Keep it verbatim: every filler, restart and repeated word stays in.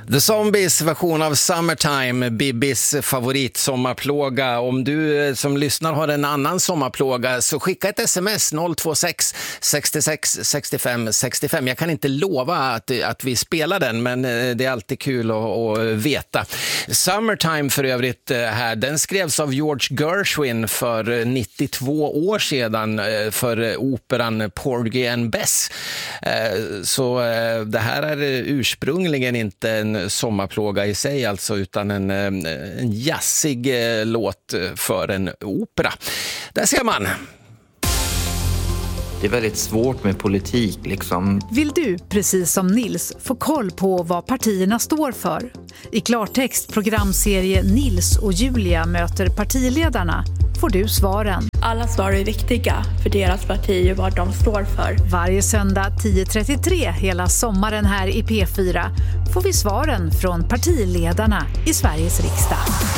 The Zombies version av Summertime, Bibis favorit sommarplåga. Om du som lyssnar har en annan sommarplåga så skicka ett sms noll två sex sextiosex sextiofem sextiofem. Jag kan inte lova att, att vi spelar den, men det är alltid kul att, att veta. Summertime för övrigt här, den skrevs av George Gershwin för nittiotvå år sedan för operan Porgy and Bess. Så det här är ursprungligen inte en sommarplåga i sig alltså, utan en, en jazzig låt för en opera. Där ser man. Det är väldigt svårt med politik liksom. Vill du, precis som Nils, få koll på vad partierna står för? I klartext programserie Nils och Julia möter partiledarna får du svaren. Alla svar är viktiga för deras parti och vad de står för. Varje söndag tio trettiotre hela sommaren här i P fyra får vi svaren från partiledarna i Sveriges riksdag.